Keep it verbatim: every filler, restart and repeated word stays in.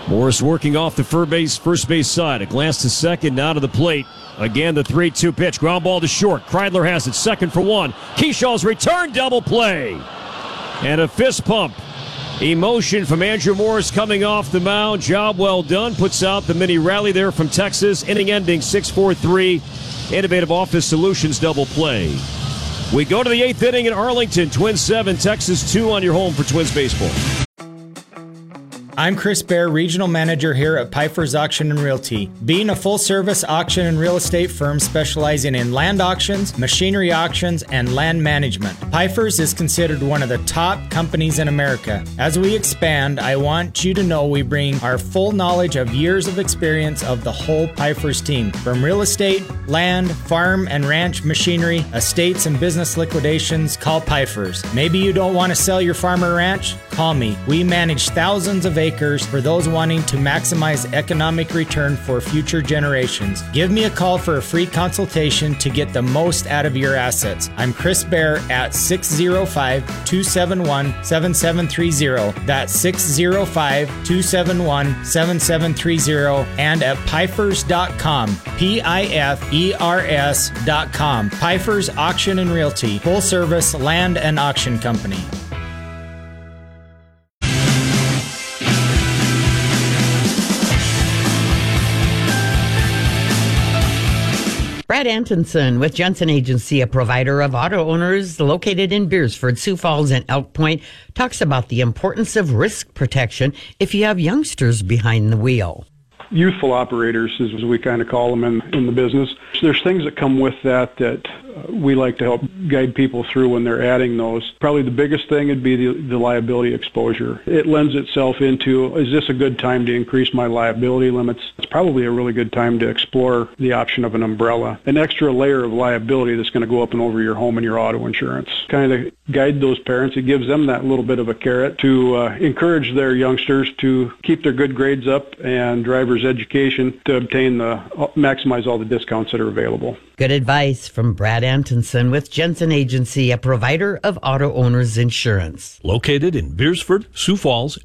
Morris working off the first base, first base side. A glance to second, now to the plate. Again, the three two pitch. Ground ball to short. Kreidler has it. Second for one. Keyshaw's return, double play. And a fist pump. Emotion from Andrew Morris coming off the mound. Job well done. Puts out the mini rally there from Texas. Inning ending six four three. Innovative Office Solutions double play. We go to the eighth inning in Arlington. Twins seven, Texas two on your home for Twins baseball. I'm Chris Bear, Regional Manager here at Pfeiffer's Auction and Realty. Being a full-service auction and real estate firm specializing in land auctions, machinery auctions, and land management, Pfeiffer's is considered one of the top companies in America. As we expand, I want you to know we bring our full knowledge of years of experience of the whole Pfeiffer's team. From real estate, land, farm and ranch machinery, estates and business liquidations, call Pfeiffer's. Maybe you don't want to sell your farm or ranch? Call me. We manage thousands of acres for those wanting to maximize economic return for future generations. Give me a call for a free consultation to get the most out of your assets. I'm Chris Bear at six oh five, two seven one, seven seven three oh. That's six oh five, two seven one, seven seven three oh and at Pfeifers dot com. P I F E R S dot com. Pfeiffer's Auction and Realty, full service land and auction company. Brad Antonson with Jensen Agency, a provider of auto owners located in Beersford, Sioux Falls, and Elk Point, talks about the importance of risk protection if you have youngsters behind the wheel. Youthful operators, as we kind of call them in, in the business. There's things that come with that that uh, we like to help guide people through when they're adding those. Probably the biggest thing would be the, the liability exposure. It lends itself into, is this a good time to increase my liability limits? It's probably a really good time to explore the option of an umbrella, an extra layer of liability that's going to go up and over your home and your auto insurance. Kind of guide those parents. It gives them that little bit of a carrot to uh, encourage their youngsters to keep their good grades up and driver's education to obtain the maximize all the discounts that are available. Good advice from Brad Antonson with Jensen Agency, a provider of auto owners insurance. Located in Beersford, Sioux Falls,